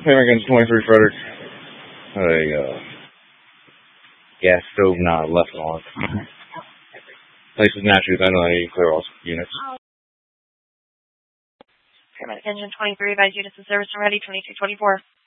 Americans 23 Frederick. A gas stove not left on. Place is naturally ventilated. Clear all units. Paramedic Engine 23, advise units in service and ready, 2224.